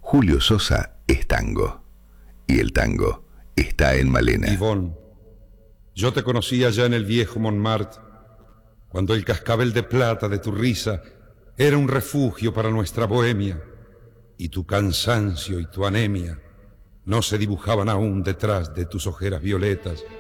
Julio Sosa es tango. Y el tango está en Malena. Ivonne, yo te conocí allá en el viejo Montmartre, cuando el cascabel de plata de tu risa era un refugio para nuestra bohemia, y tu cansancio y tu anemia no se dibujaban aún detrás de tus ojeras violetas.